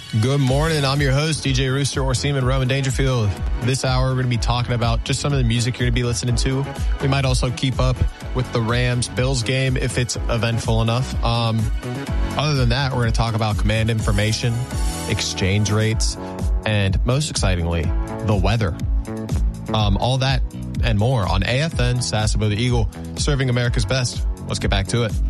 Good morning. I'm your host, DJ Rooster or Seaman Roman Dangerfield. This hour, we're going to be talking about just some of the music you're going to be listening to. We might also keep up with the Rams-Bills game if it's eventful enough. Other than that, we're going to talk about command information, exchange rates, and most excitingly, the weather. All that and more on AFN, Sasebo the Eagle, serving America's best. Let's get back to it.